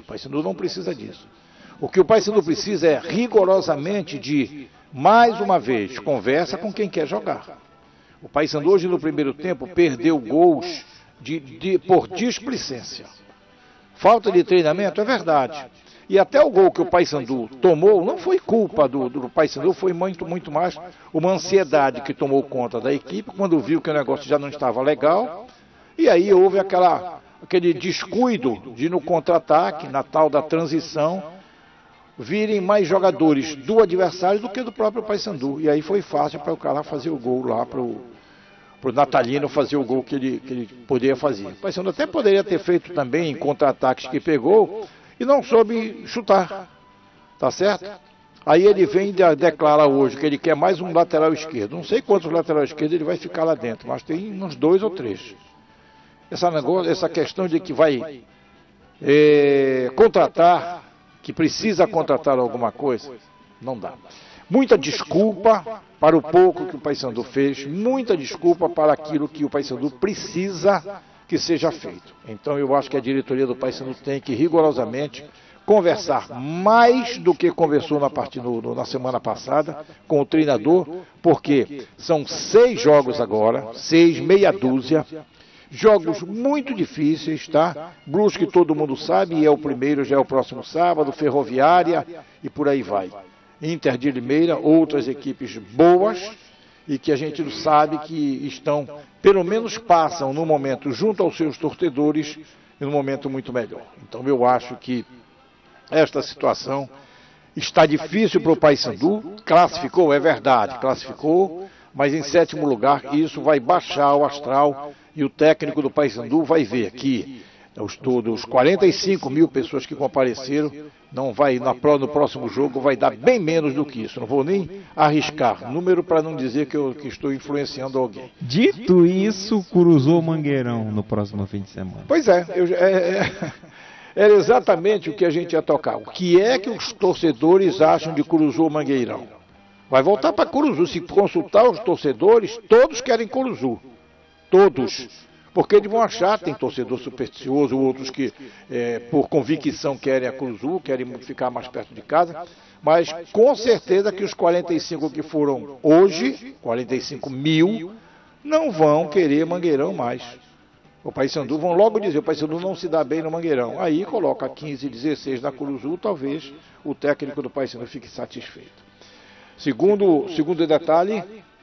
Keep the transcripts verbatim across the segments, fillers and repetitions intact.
Paysandu não precisa disso. O que o Paysandu precisa é rigorosamente de, mais uma vez, conversa com quem quer jogar. O Paysandu hoje no primeiro tempo perdeu gols de, de, por displicência. Falta de treinamento, é verdade. E até o gol que o Paysandu tomou não foi culpa do, do Paysandu, foi muito, muito mais uma ansiedade que tomou conta da equipe quando viu que o negócio já não estava legal. E aí houve aquela, aquele descuido de no contra-ataque, na tal da transição, virem mais jogadores do adversário do que do próprio Paysandu. E aí foi fácil para o cara fazer o gol lá, para o Natalino fazer o gol que ele, que ele poderia fazer. O Paysandu até poderia ter feito também em contra-ataques que pegou e não soube chutar, tá certo? Aí ele vem e declara hoje que ele quer mais um lateral esquerdo. Não sei quantos laterais esquerdos ele vai ficar lá dentro, mas tem uns dois ou três. Essa, negócio, essa questão de que vai é, contratar, que precisa contratar alguma coisa, não dá. Muita desculpa para o pouco que o Paysandu fez, muita desculpa para aquilo que o Paysandu precisa que seja feito. Então eu acho que a diretoria do Paysandu tem que rigorosamente conversar mais do que conversou na, partida, no, na semana passada com o treinador, porque são seis jogos agora, seis, meia dúzia, jogos muito difíceis, tá? Brusque todo mundo sabe, é o primeiro, já é o próximo sábado, Ferroviária e por aí vai. Inter de Limeira, outras equipes boas e que a gente sabe que estão, pelo menos passam no momento junto aos seus torcedores, em um momento muito melhor. Então eu acho que esta situação está difícil para o Paysandu, classificou, é verdade, classificou, mas em sétimo lugar isso vai baixar o astral e o técnico do Paysandu vai ver que os, todos, os quarenta e cinco mil pessoas que compareceram, não vai, na, no próximo jogo vai dar bem menos do que isso. Não vou nem arriscar número para não dizer que eu que estou influenciando alguém. Dito isso, Curuzu Mangueirão no próximo fim de semana. Pois é, eu, é, é, era exatamente o que a gente ia tocar. O que é que os torcedores acham de Curuzu Mangueirão? Vai voltar para Curuzu. Se consultar os torcedores, todos querem Curuzu. Todos. Porque eles vão achar, tem torcedor supersticioso, outros que é, por convicção querem a Curuzu, querem ficar mais perto de casa, mas com certeza que os quarenta e cinco que foram hoje, quarenta e cinco mil, não vão querer Mangueirão mais. O Paysandu vão logo dizer, o Paysandu não se dá bem no Mangueirão. Aí coloca quinze, dezesseis na Curuzu, talvez o técnico do Paysandu fique satisfeito. Segundo, segundo detalhe...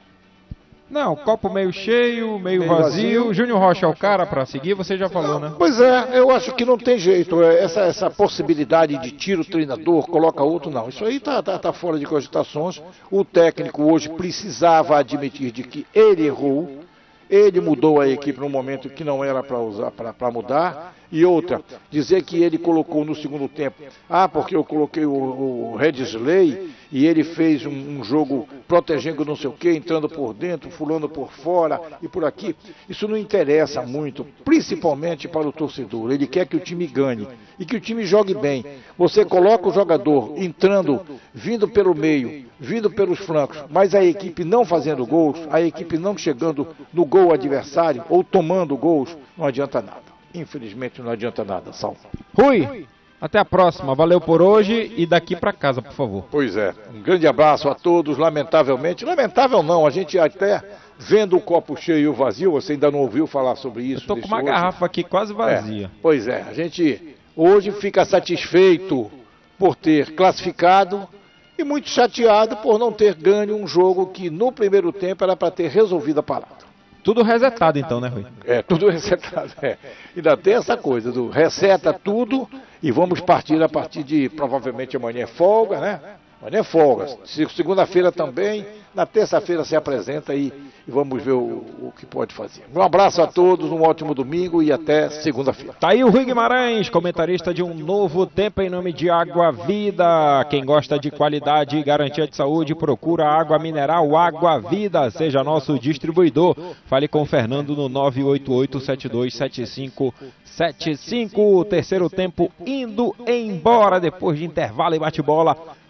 Não, copo meio cheio, meio, meio vazio. vazio. Júnior Rocha é o cara para seguir, você já falou, né? Pois é, eu acho que não tem jeito. Essa, essa possibilidade de tira o treinador, coloca outro, não. Isso aí tá, tá, tá fora de cogitações. O técnico hoje precisava admitir de que ele errou. Ele mudou a equipe num momento que não era para usar, para mudar. E outra, dizer que ele colocou no segundo tempo, ah, porque eu coloquei o, o Redsley e ele fez um, um jogo protegendo não sei o que, entrando por dentro, fulano por fora e por aqui. Isso não interessa muito, principalmente para o torcedor. Ele quer que o time ganhe e que o time jogue bem. Você coloca o jogador entrando, vindo pelo meio, vindo pelos flancos, mas a equipe não fazendo gols, a equipe não chegando no gol adversário ou tomando gols, não adianta nada. Infelizmente não adianta nada, Sal. Rui, até a próxima. Valeu por hoje e daqui para casa, por favor. Pois é. Um grande abraço a todos. Lamentavelmente, lamentável não, a gente até vendo o copo cheio e o vazio, você ainda não ouviu falar sobre isso. Eu tô com uma hoje. garrafa aqui quase vazia. É, pois é, a gente hoje fica satisfeito por ter classificado e muito chateado por não ter ganho um jogo que no primeiro tempo era para ter resolvido a parada. Tudo resetado então, né, Rui? É, tudo resetado, é. Ainda tem essa coisa do reseta tudo e vamos partir a partir de, provavelmente amanhã é folga, né? Amanhã é folga. Segunda-feira também, na terça-feira se apresenta aí e vamos ver o, o que pode fazer. Um abraço a todos, um ótimo domingo e até segunda-feira. Tá aí o Rui Guimarães, comentarista de Um Novo Tempo em nome de Água Vida. Quem gosta de qualidade e garantia de saúde, procura água mineral Água Vida. Seja nosso distribuidor. Fale com o Fernando no nove oito oito, sete dois sete cinco sete cinco. O terceiro tempo indo embora depois de intervalo e bate-bola.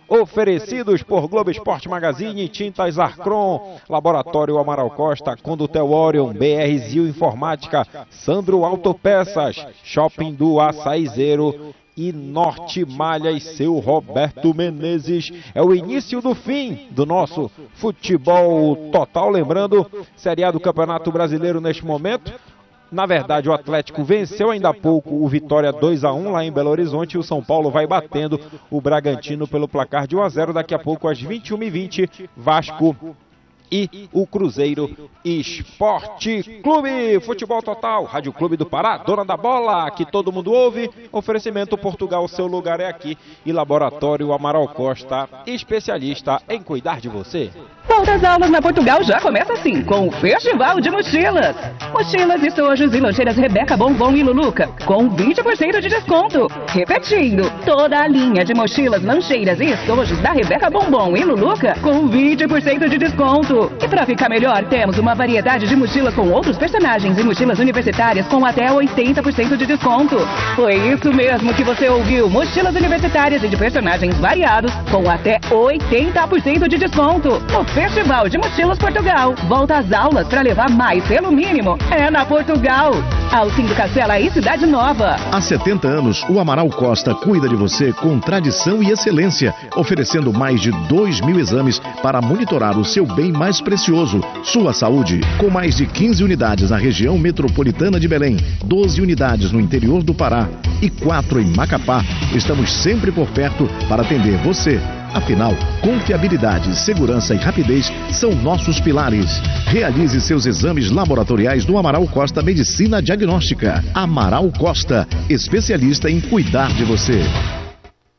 oferecidos por Globo Esporte Magazine, Tintas Arcron, Laboratório Amaral Costa, Condutel Orion, B R Zil Informática, Sandro Autopeças, Shopping do Açaizeiro e Norte Malhas, seu Roberto Menezes. É o início do fim do nosso futebol total. Lembrando, Série A do Campeonato Brasileiro neste momento. Na verdade, o Atlético venceu ainda há pouco o Vitória dois a um lá em Belo Horizonte e o São Paulo vai batendo o Bragantino pelo placar de um a zero. Daqui a pouco, às vinte e uma e vinte, Vasco e o Cruzeiro Esporte Clube. Futebol Total, Rádio Clube do Pará, dona da bola, que todo mundo ouve. Oferecimento Portugal, seu lugar é aqui. E Laboratório Amaral Costa, especialista em cuidar de você. Volta às aulas na Portugal já começa assim, com o Festival de Mochilas. Mochilas, estojos e lancheiras Rebeca, Bombom e Luluca, com vinte por cento de desconto. Repetindo, toda a linha de mochilas, lancheiras e estojos da Rebeca, Bombom e Luluca, com vinte por cento de desconto. E para ficar melhor, temos uma variedade de mochilas com outros personagens e mochilas universitárias com até oitenta por cento de desconto. Foi isso mesmo que você ouviu, mochilas universitárias e de personagens variados com até oitenta por cento de desconto. O Festival de Mochilas Portugal. Volta às aulas para levar mais pelo mínimo. É na Portugal. Alcindo Castela e Cidade Nova. Há setenta anos, o Amaral Costa cuida de você com tradição e excelência, oferecendo mais de dois mil exames para monitorar o seu bem mais precioso, sua saúde. Com mais de quinze unidades na região metropolitana de Belém, doze unidades no interior do Pará e quatro em Macapá, estamos sempre por perto para atender você. Afinal, confiabilidade, segurança e rapidez são nossos pilares. Realize seus exames laboratoriais no Amaral Costa Medicina Diagnóstica. Amaral Costa, especialista em cuidar de você.